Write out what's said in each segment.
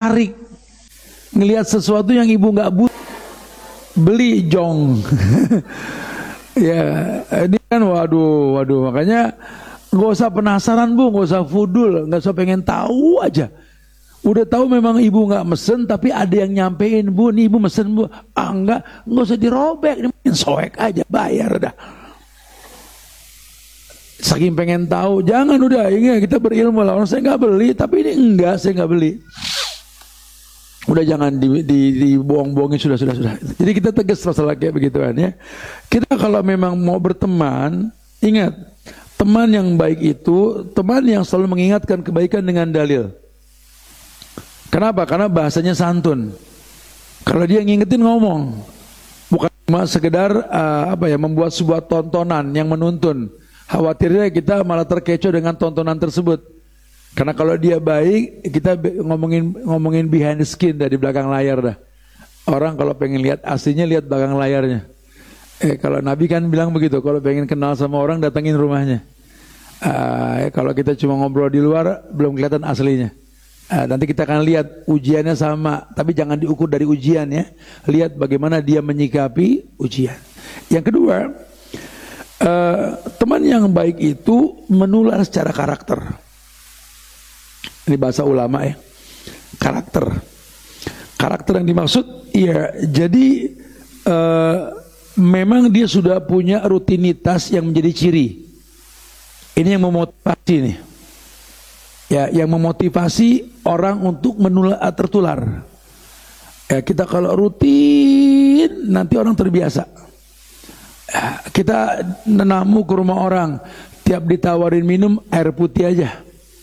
tertarik ngelihat sesuatu yang ibu nggak butuh, beli jong. Ya, ini kan waduh, makanya nggak usah penasaran bu, nggak usah fudul, nggak usah pengen tahu aja. Udah tahu memang ibu nggak mesen, tapi ada yang nyampein, bu, nih ibu mesen bu, nggak usah dirobek, ini soek aja, bayar dah. Saking pengen tahu, jangan udah, ini kita berilmu lah. Orang saya nggak beli, tapi ini enggak, saya nggak beli. Udah jangan dibohong-bohongin, sudah. Jadi kita tegas masalah kayak begituan ya. Kita kalau memang mau berteman, ingat, teman yang baik itu teman yang selalu mengingatkan kebaikan dengan dalil. Kenapa? Karena bahasanya santun. Kalau dia ngingetin ngomong, bukan cuma sekedar membuat sebuah tontonan yang menuntun. Khawatirnya kita malah terkecoh dengan tontonan tersebut. Karena kalau dia baik, kita ngomongin behind the screen dari belakang layar dah. Orang kalau pengen lihat aslinya, lihat belakang layarnya. Kalau Nabi kan bilang begitu, kalau pengen kenal sama orang datengin rumahnya. Kalau kita cuma ngobrol di luar belum kelihatan aslinya. Nanti kita akan lihat ujiannya sama, tapi jangan diukur dari ujian ya. Lihat bagaimana dia menyikapi ujian. Yang kedua, teman yang baik itu menular secara karakter. Ini bahasa ulama ya. Karakter yang dimaksud ya, jadi memang dia sudah punya rutinitas yang menjadi ciri. Ini yang memotivasi nih. Ya, yang memotivasi orang untuk tertular. Ya, kita kalau rutin nanti orang terbiasa. Ya, kita menamu ke rumah orang, tiap ditawarin minum air putih aja.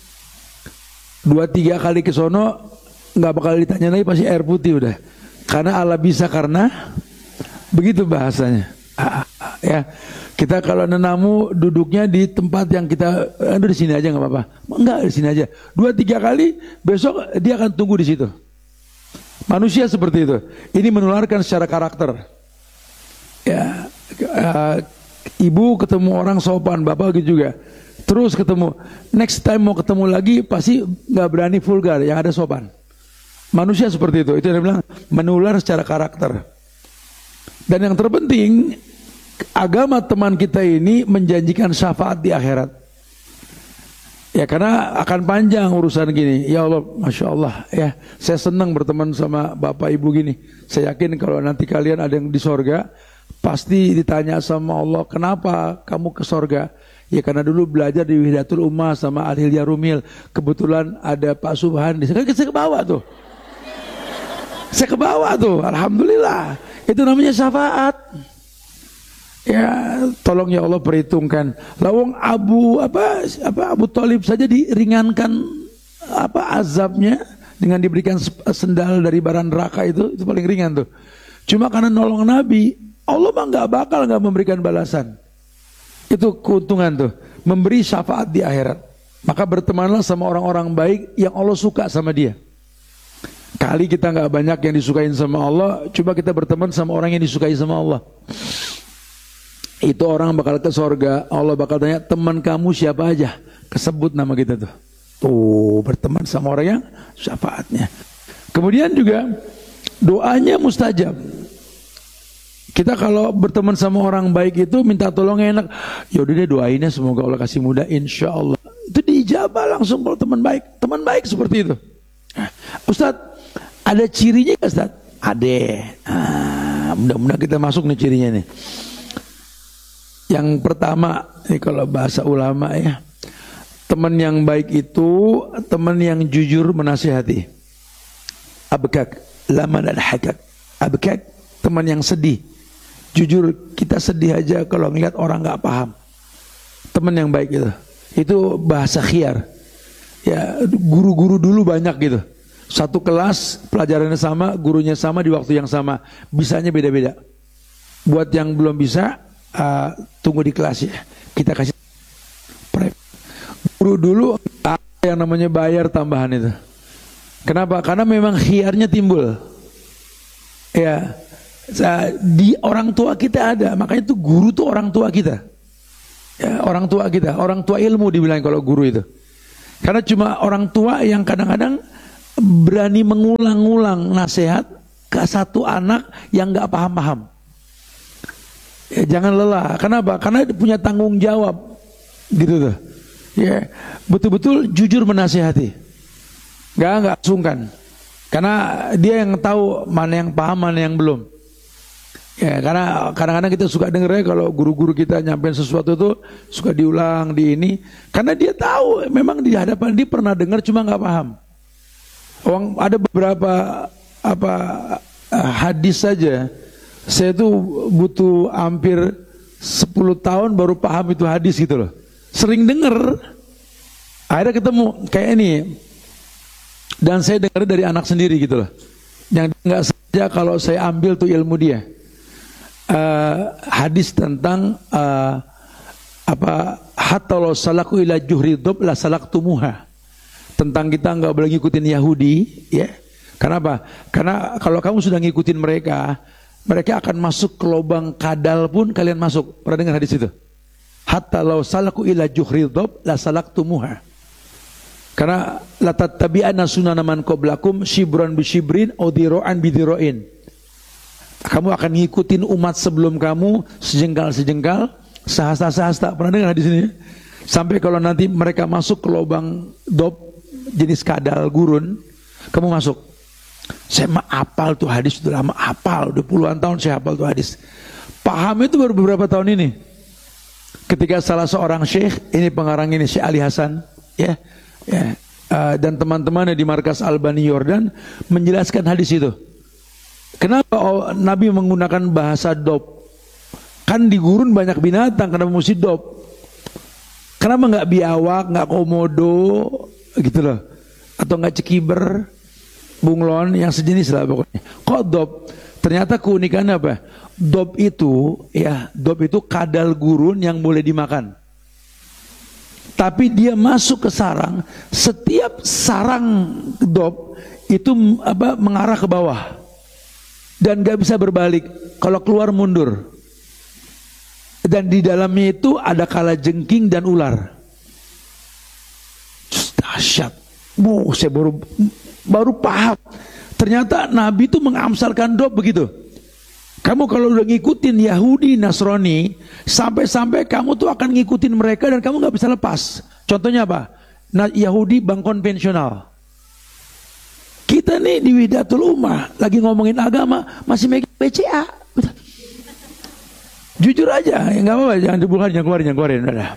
2-3 kali ke sono nggak bakal ditanya lagi, pasti air putih udah. Karena Allah bisa, karena begitu bahasanya. Ya, kita kalau nenamu duduknya di tempat yang kita, di sini aja nggak apa-apa, enggak, di sini aja. 2-3 kali, besok dia akan tunggu di situ. Manusia seperti itu. Ini menularkan secara karakter. Ya, ibu ketemu orang sopan, bapak gitu juga. Terus ketemu, next time mau ketemu lagi pasti nggak berani vulgar, yang ada sopan. Manusia seperti itu. Itu yang bilang menular secara karakter. Dan yang terpenting, agama teman kita ini menjanjikan syafaat di akhirat. Ya, karena akan panjang urusan gini. Ya Allah, Masya Allah ya, saya senang berteman sama bapak ibu gini. Saya yakin kalau nanti kalian ada yang di sorga, pasti ditanya sama Allah, kenapa kamu ke sorga? Ya karena dulu belajar di Wihidatul Ummah sama Al-Hilya Rumil. Kebetulan ada Pak Subhan. Saya ke bawah tuh. Saya ke bawah tuh, alhamdulillah. Itu namanya syafaat. Ya, tolong ya Allah perhitungkan. Lawang Abu Thalib saja diringankan azabnya dengan diberikan sendal dari bara neraka, itu paling ringan tuh. Cuma karena nolong Nabi, Allah mah nggak memberikan balasan. Itu keuntungan tuh, memberi syafaat di akhirat. Maka bertemanlah sama orang-orang baik yang Allah suka sama dia. Kali kita nggak banyak yang disukain sama Allah, coba kita berteman sama orang yang disukai sama Allah. Itu orang bakal ke sorga. Allah bakal tanya, teman kamu siapa aja? Kesebut nama kita tuh. Tuh, berteman sama orang yang syafaatnya. Kemudian juga doanya mustajab. Kita kalau berteman sama orang baik itu minta tolong enak. Ya udah deh, doainnya semoga Allah kasih mudah, insya Allah. Itu diijabah langsung kalau teman baik. Teman baik seperti itu. Ustadz, ada cirinya nggak Ustadz? Ada. Mudah-mudahan kita masuk nih cirinya nih. Yang pertama, ini kalau bahasa ulama ya, teman yang baik itu teman yang jujur menasihati. Abkak, laman al-hakak. Abkak, teman yang sedih. Jujur, kita sedih aja kalau ngeliat orang nggak paham. Teman yang baik itu bahasa khiyar. Ya, guru-guru dulu banyak gitu. Satu kelas, pelajarannya sama, gurunya sama di waktu yang sama. Bisanya beda-beda. Buat yang belum bisa, tunggu di kelas ya. Kita kasih guru dulu yang namanya bayar tambahan itu. Kenapa? Karena memang khiyarnya timbul. Ya. Di orang tua kita ada, makanya itu guru tuh orang tua kita. Ya, orang tua kita, orang tua ilmu dibilang kalau guru itu. Karena cuma orang tua yang kadang-kadang berani mengulang-ulang nasihat ke satu anak yang nggak paham-paham. Ya, jangan lelah. Kenapa? Karena dia punya tanggung jawab, gitu tuh. Ya, betul-betul jujur menasihati. Nggak sungkan. Karena dia yang tahu mana yang paham, mana yang belum. Ya, karena kadang-kadang kita suka denger ya kalau guru-guru kita nyampein sesuatu itu suka diulang di ini. Karena dia tahu memang di hadapan dia pernah dengar cuma nggak paham. Ada beberapa hadis saja. Saya tuh butuh hampir 10 tahun baru paham itu hadis gitu loh. Sering denger. Akhirnya ketemu kayak ini. Dan saya dengar dari anak sendiri gitu loh. Yang nggak saja kalau saya ambil tuh ilmu dia. Hadis tentang hatta law salaku ila juhri dhab la salaktumuha. Tentang kita nggak boleh ngikutin Yahudi, ya. Kenapa? Karena kalau kamu sudah ngikutin mereka, mereka akan masuk ke lubang kadal pun kalian masuk. Pernah dengar hadis itu? Hatta law salaku ila juhri dhab la salaktumuha. Karena la tattabi'anna sunana man qablakum shibran bi shibrin aw dira'an bi dira'in. Kamu akan ngikutin umat sebelum kamu sejengkal-sejengkal, sehasta-sehasta. Pernah dengar di sini? Sampai kalau nanti mereka masuk ke lubang dob jenis kadal gurun, kamu masuk. Saya mah hafal tuh hadis, sudah lama hafal, udah puluhan tahun saya hafal tuh hadis. Paham itu baru beberapa tahun ini. Ketika salah seorang syekh, ini pengarang ini Syekh Ali Hasan, ya, dan teman-temannya di markas Albani Yordan menjelaskan hadis itu. Kenapa Nabi menggunakan bahasa dob? Kan di gurun banyak binatang, kenapa mesti dob? Kenapa nggak biawak, nggak komodo, gitu loh? Atau nggak cekiber, bunglon, yang sejenis lah pokoknya. Kok dob? Ternyata keunikannya apa? Dob itu kadal gurun yang boleh dimakan. Tapi dia masuk ke sarang, setiap sarang dob itu mengarah ke bawah. Dan gak bisa berbalik, kalau keluar mundur. Dan di dalamnya itu ada kalajengking dan ular. Dahsyat. Saya baru paham. Ternyata Nabi itu mengamsalkan dob begitu. Kamu kalau udah ngikutin Yahudi, Nasrani, sampai-sampai kamu tuh akan ngikutin mereka dan kamu gak bisa lepas. Contohnya apa? Yahudi bank konvensional. Kita nih di Widatul Ummah lagi ngomongin agama masih megang BCA. Jujur aja, ya nggak apa-apa, jangan dibuka, jangan keluarin, udah.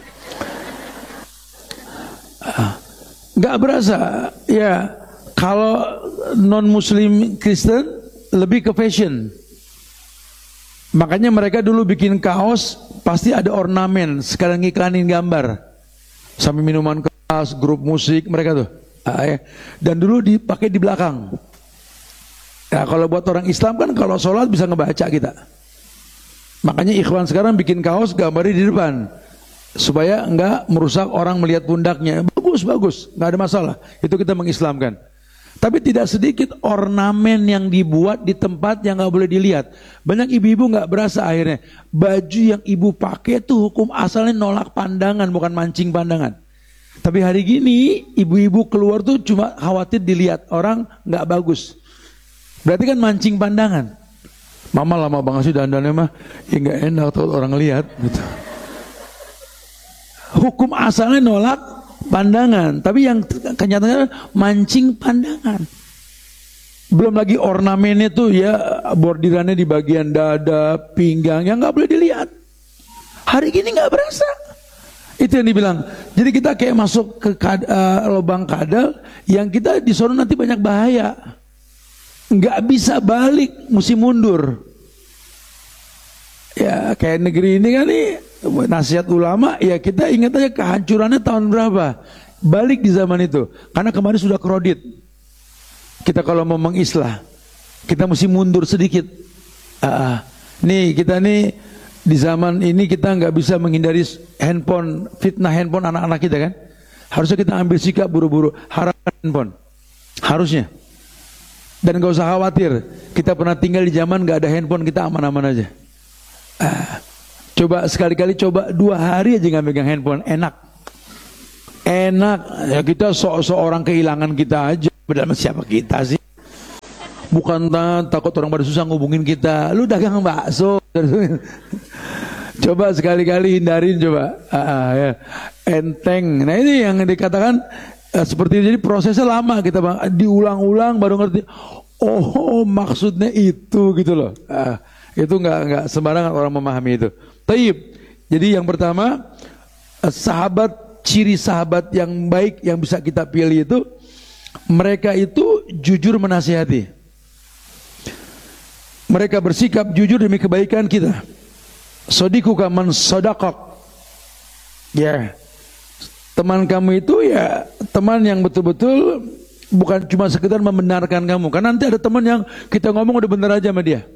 Nggak berasa, ya. Kalau non Muslim Kristen lebih ke fashion. Makanya mereka dulu bikin kaos pasti ada ornamen, sekalian ngiklanin gambar, sampai minuman keras, grup musik mereka tuh. Dan dulu dipakai di belakang. Ya, kalau buat orang Islam kan kalau sholat bisa ngebaca kita. Makanya Ikhwan sekarang bikin kaos gambarnya di depan supaya enggak merusak orang melihat pundaknya. Bagus, nggak ada masalah. Itu kita mengislamkan. Tapi tidak sedikit ornamen yang dibuat di tempat yang nggak boleh dilihat. Banyak ibu-ibu nggak berasa akhirnya baju yang ibu pakai itu hukum asalnya nolak pandangan, bukan mancing pandangan. Tapi hari gini ibu-ibu keluar tuh cuma khawatir dilihat orang nggak bagus. Berarti kan mancing pandangan. Mama lama banget sih dandannya mah, ya nggak enak kalau orang lihat. Gitu. Hukum asalnya nolak pandangan, tapi yang kenyataannya mancing pandangan. Belum lagi ornamennya tuh ya bordirannya di bagian dada, pinggang yang nggak boleh dilihat. Hari gini nggak berasa. Itu yang dibilang. Jadi kita kayak masuk ke lubang kadal yang kita di sono nanti banyak bahaya. Nggak bisa balik, mesti mundur. Ya kayak negeri ini kan nih nasihat ulama, ya kita ingat aja kehancurannya tahun berapa. Balik di zaman itu. Karena kemarin sudah kredit. Kita kalau mau mengislah, kita mesti mundur sedikit. Nih kita nih di zaman ini kita nggak bisa menghindari handphone, fitnah handphone anak-anak kita kan. Harusnya kita ambil sikap buru-buru harapan handphone. Harusnya. Dan gak usah khawatir, kita pernah tinggal di zaman gak ada handphone, kita aman-aman aja. Coba sekali-kali, coba 2 hari aja gak megang handphone, enak. Ya kita seorang kehilangan kita aja, Padahal siapa kita sih? Bukan takut orang pada susah ngubungin kita. Lu dagang bakso. Coba sekali-kali hindarin coba. Ya. Enteng. Nah ini yang dikatakan seperti ini. Jadi prosesnya lama kita bang. Diulang-ulang baru ngerti. Oh maksudnya itu gitu loh. Itu nggak sembarangan orang memahami itu. Taib. Jadi yang pertama sahabat, ciri sahabat yang baik yang bisa kita pilih itu mereka itu jujur menasihati. Mereka bersikap jujur demi kebaikan kita. Sodikuka man sodakok. Ya, teman kamu itu ya teman yang betul-betul bukan cuma sekedar membenarkan kamu. Karena nanti ada teman yang kita ngomong udah bener aja sama dia.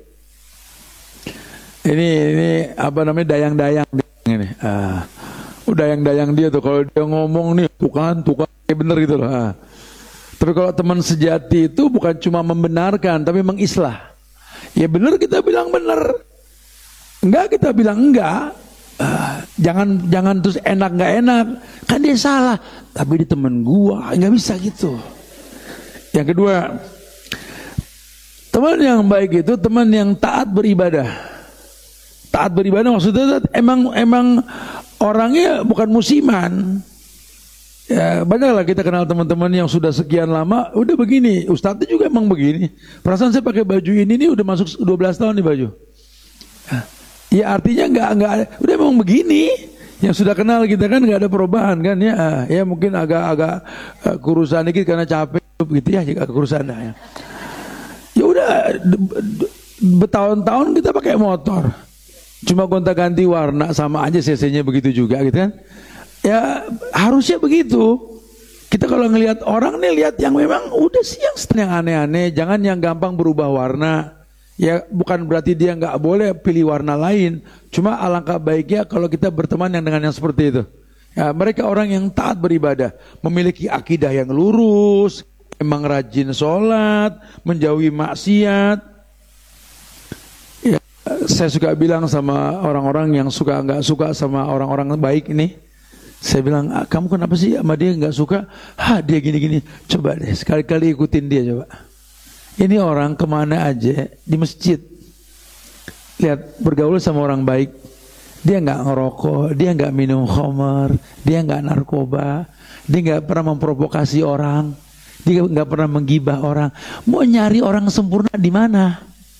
Ini apa namanya dayang-dayang ini. Dayang-dayang dia tuh kalau dia ngomong nih tuh kan kayak bener gitu loh. Tapi kalau teman sejati itu bukan cuma membenarkan tapi mengislah. Ya benar kita bilang benar, enggak kita bilang enggak. Jangan terus enak nggak enak, kan dia salah. Tapi di temen gua nggak bisa gitu. Yang kedua, teman yang baik itu teman yang taat beribadah. Taat beribadah maksudnya emang orangnya bukan musiman. Ya banyaklah kita kenal teman-teman yang sudah sekian lama udah begini. Ustadznya juga emang begini. Perasaan saya pakai baju ini nih udah masuk 12 tahun nih baju. Ya artinya nggak udah emang begini. Yang sudah kenal kita kan nggak ada perubahan kan ya. Ya mungkin agak kurusan dikit karena capek gitu ya, jika kurusan ya. Ya udah bertahun-tahun kita pakai motor. Cuma gonta-ganti warna sama aja cc-nya begitu juga gitu kan. Ya harusnya begitu. Kita kalau ngelihat orang nih lihat yang memang udah sih yang aneh-aneh, jangan yang gampang berubah warna. Ya bukan berarti dia nggak boleh pilih warna lain. Cuma alangkah baiknya kalau kita berteman dengan yang seperti itu. Ya mereka orang yang taat beribadah, memiliki akidah yang lurus, memang rajin sholat, menjauhi maksiat. Ya, saya suka bilang sama orang-orang yang nggak suka sama orang-orang baik ini. Saya bilang, kamu kenapa sih sama dia nggak suka? Dia gini-gini. Coba deh, sekali-kali ikutin dia coba. Ini orang kemana aja di masjid. Lihat, bergaul sama orang baik. Dia nggak ngerokok, dia nggak minum khamar, dia nggak narkoba, dia nggak pernah memprovokasi orang, dia nggak pernah menggibah orang. Mau nyari orang sempurna di mana?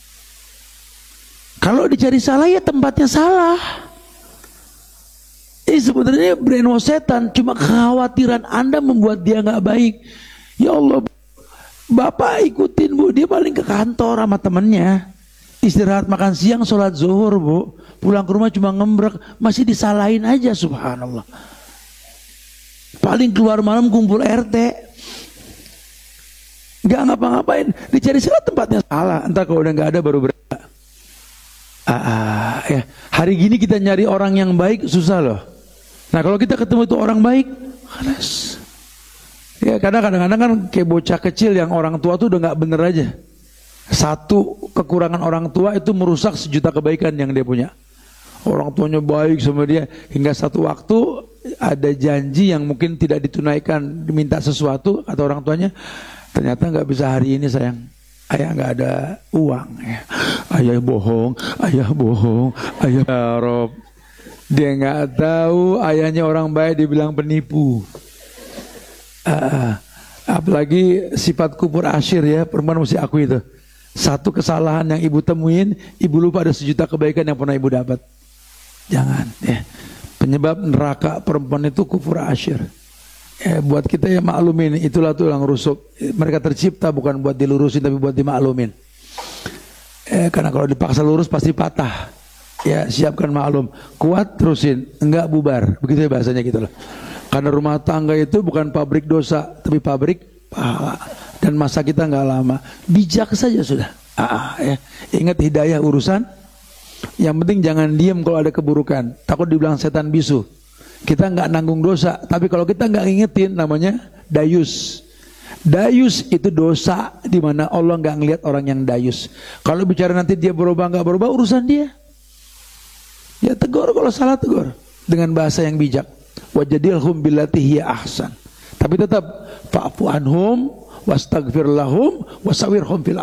Kalau dicari salah ya tempatnya salah. Ini sebenarnya brainwash setan, cuma kekhawatiran Anda membuat dia nggak baik. Ya Allah, Bapak ikutin Bu, dia paling ke kantor sama temennya. Istirahat makan siang, sholat zuhur Bu, pulang ke rumah cuma ngembrek, masih disalahin aja, subhanallah. Paling keluar malam kumpul RT, nggak ngapa-ngapain, dicari salah tempatnya salah. Entar kalau udah nggak ada baru berada. Ya. Hari gini kita nyari orang yang baik susah loh. Nah kalau kita ketemu itu orang baik, halas. Ya kadang-kadang kan kayak bocah kecil yang orang tua tuh udah nggak bener aja. Satu kekurangan orang tua itu merusak sejuta kebaikan yang dia punya. Orang tuanya baik sama dia hingga satu waktu ada janji yang mungkin tidak ditunaikan, diminta sesuatu atau orang tuanya ternyata nggak bisa hari ini sayang. Ayah nggak ada uang. Ayah bohong, ayah bohong, ayah Rob. Dia nggak tahu ayahnya orang baik dibilang penipu. Apalagi sifat kubur asyir ya, perempuan mesti aku itu. Satu kesalahan yang ibu temuin, ibu lupa ada sejuta kebaikan yang pernah ibu dapat. Jangan ya. Penyebab neraka perempuan itu kufur asyir. Buat kita ya maklumin, itulah tulang rusuk. Mereka tercipta bukan buat dilurusin tapi buat dimaklumin. Karena kalau dipaksa lurus pasti patah. Ya siapkan maklum, kuat terusin, enggak bubar. Begitu ya bahasanya gitu loh. Karena rumah tangga itu bukan pabrik dosa, tapi pabrik pahala. Dan masa kita enggak lama, bijak saja sudah. Ya. Ingat hidayah urusan. Yang penting jangan diam kalau ada keburukan. Takut dibilang setan bisu. Kita enggak nanggung dosa, tapi kalau kita enggak ingetin namanya dayus. Dayus itu dosa di mana Allah enggak ngelihat orang yang dayus. Kalau bicara nanti dia berubah enggak berubah urusan dia. Ya tegur kalau salah tegur dengan bahasa yang bijak. Wajadilhum billati hiya ahsan. Tapi tetap fa'fu anhum wastaghfir lahum wasawirhum fil